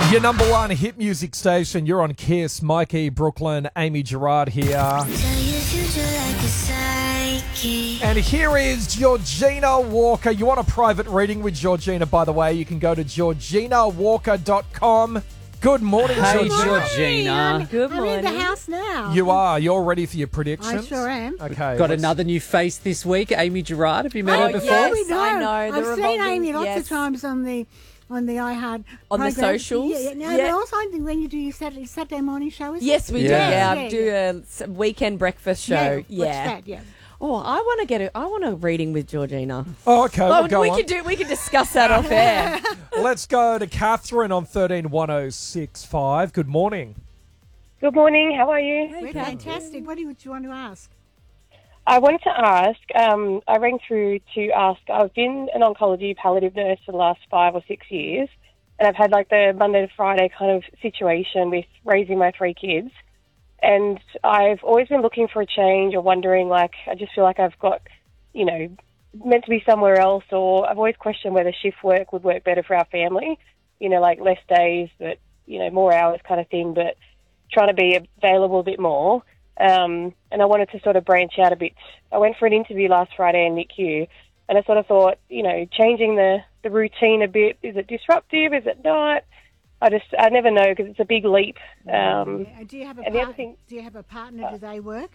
Your number one hit music station. You're on Kiss. Mikey, Brooklyn, Amy Gerard here. And here is Georgina Walker. You want a private reading with Georgina, by the way, you can go to georginawalker.com. Good morning, Hey, Georgina. Good I'm morning. in the house now. You are. You're ready for your predictions? I sure am. Okay. Got another new face this week, Amy Gerard. Have you met her before? Yeah, we Yes, know. I know, the I've seen revolving- Amy lots yes. of times on the iHeart On the program. socials? Yeah, no, Yeah. but also I think when you do your Saturday morning show, is Yes, we do. Yeah. Yeah, Yeah, I do a weekend breakfast show. Yeah. What's that? Yeah. Oh, I want a reading with Georgina. Oh, okay. Oh, Well, go we on. can discuss that off air. Let's go to Catherine on 131065. Good morning. Good morning. How are you? We're fantastic. What do you want to ask? I wanted to ask, I rang through to ask, I've been an oncology palliative nurse for the last 5 or 6 years, and I've had like the Monday to Friday kind of situation with raising my 3 kids. And I've always been looking for a change or wondering, like, I just feel like I've got, meant to be somewhere else, or I've always questioned whether shift work would work better for our family, like less days, but, more hours kind of thing, but trying to be available a bit more. And I wanted to sort of branch out a bit. I went for an interview last Friday in NICU, and I sort of thought, changing the routine a bit, is it disruptive? Is it not? I never know because it's a big leap. Do you have and the other thing, Do you have a partner? Do they work?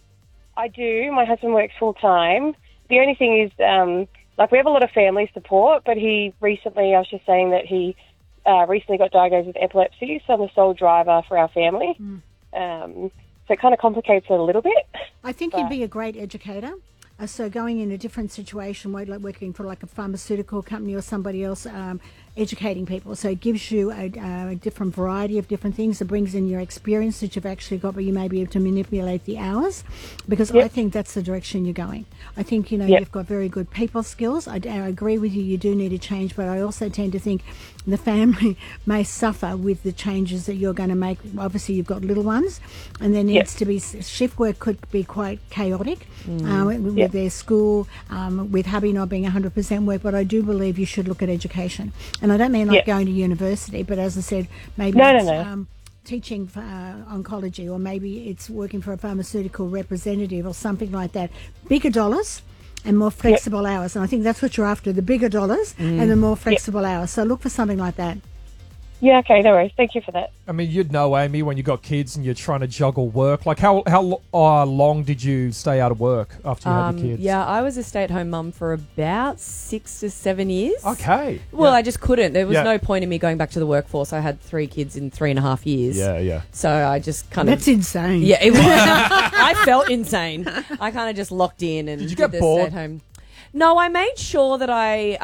I do. My husband works full time. The only thing is, we have a lot of family support, but I was just saying that he recently got diagnosed with epilepsy, so I'm the sole driver for our family. So it kind of complicates it a little bit. I think you'd be a great educator. So going in a different situation, like working for like a pharmaceutical company or somebody else, educating people. So it gives you a different variety of different things. It brings in your experience that you've actually got, but you may be able to manipulate the hours, because I think that's the direction you're going. I think, you've got very good people skills. I agree with you. You do need a change, but I also tend to think the family may suffer with the changes that you're going to make. Obviously, you've got little ones, and there needs to be shift work could be quite chaotic with their school, with hubby not being 100% work. But I do believe you should look at education, and I don't mean like going to university, but as I said, maybe teaching for oncology, or maybe it's working for a pharmaceutical representative or something like that. Bigger dollars and more flexible hours. And I think that's what you're after, the bigger dollars and the more flexible hours. So look for something like that. Yeah, okay, no worries. Thank you for that. I mean, you'd know, Amy, when you got kids and you're trying to juggle work. Like, how long did you stay out of work after you had your kids? Yeah, I was a stay-at-home mum for about 6 to 7 years. Okay. Well, I just couldn't. There was no point in me going back to the workforce. I had 3 kids in 3.5 years. Yeah. So I just kind of... That's insane. Yeah, it was. I felt insane. I kind of just locked in and Did you did get the bored? stay-at-home. No, I made sure that I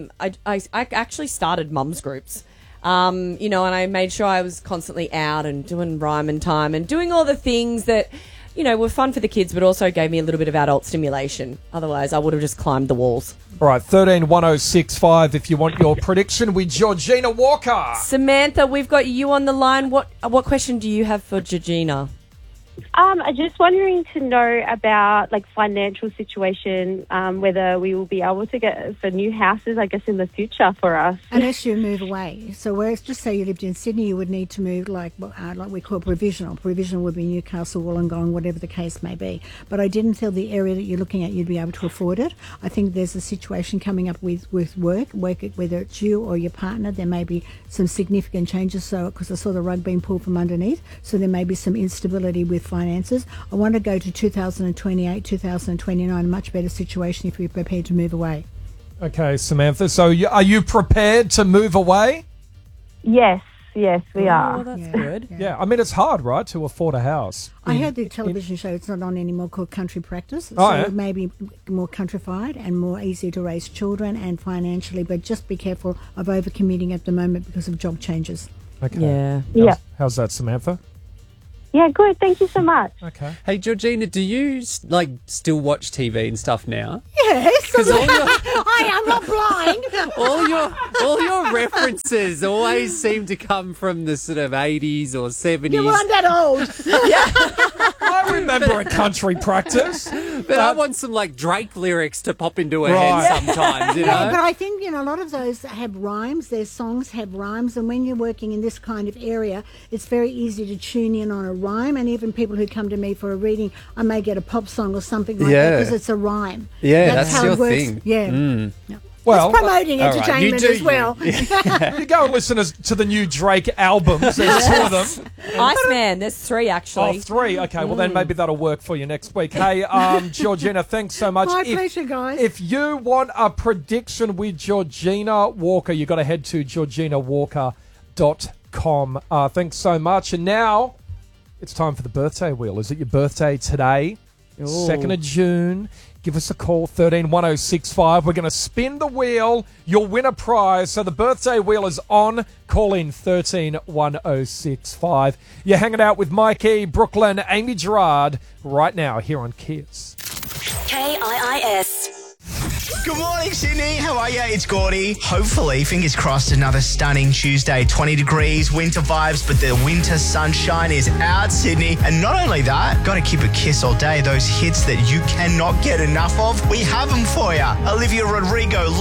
actually started mums groups. And I made sure I was constantly out and doing rhyme and time and doing all the things that, were fun for the kids, but also gave me a little bit of adult stimulation. Otherwise, I would have just climbed the walls. All right, 131065 if you want your prediction with Georgina Walker. Samantha, we've got you on the line. What question do you have for Georgina? I'm just wondering to know about financial situation, whether we will be able to get for new houses, I guess, in the future for us. Unless you move away. So whereas just say you lived in Sydney, you would need to move like we call provisional. Provisional would be Newcastle, Wollongong, whatever the case may be. But I didn't feel the area that you're looking at you'd be able to afford it. I think there's a situation coming up with work, whether it's you or your partner, there may be some significant changes. So because I saw the rug being pulled from underneath, so there may be some instability with finances. I want to go to 2028, 2029, a much better situation if you're prepared to move away. Okay, Samantha. So are you prepared to move away? Yes, we are. Oh, that's good. Yeah. I mean, it's hard, right, to afford a house. I heard the television show, it's not on anymore, called Country Practice. So Oh, yeah. it may be more countrified and more easy to raise children and financially, but just be careful of overcommuting at the moment because of job changes. Okay. Yeah. Yeah. How's that, Samantha? Yeah, good. Thank you so much. Okay. Hey, Georgina, do you still watch TV and stuff now? Yes, Because all your I am not blind. all your references always seem to come from the sort of 80s or 70s. You weren't that old. I remember a country practice. But I want some Drake lyrics to pop into her Right. head sometimes, you Yeah, but know? I think, a lot of those have rhymes. Their songs have rhymes. And when you're working in this kind of area, it's very easy to tune in on a rhyme. And even people who come to me for a reading, I may get a pop song or something like that Yeah. because it's a rhyme. Yeah, that's how your it works. thing. Yeah. Yeah. Well, It's promoting all right, entertainment you do as well. you go and listen to the new Drake albums. There's two of them. Iceman, there's 3 Oh, actually. 3. Okay, well then maybe that'll work for you next week. Hey, Georgina, thanks so much. My pleasure, guys. If you want a prediction with Georgina Walker, you got to head to georginawalker.com. Thanks so much. And now it's time for the birthday wheel. Is it your birthday today? 2nd of June. Give us a call, 131065. We're going to spin the wheel. You'll win a prize. So the birthday wheel is on. Call in 131065. You're hanging out with Mikey, Brooklyn, Amy Gerard right now here on Kiss. KIIS. Good morning, Sydney. How are you? It's Gordy. Hopefully, fingers crossed, another stunning Tuesday. 20 degrees, winter vibes, but the winter sunshine is out, Sydney. And not only that, got to keep a kiss all day. Those hits that you cannot get enough of, we have them for you. Olivia Rodrigo,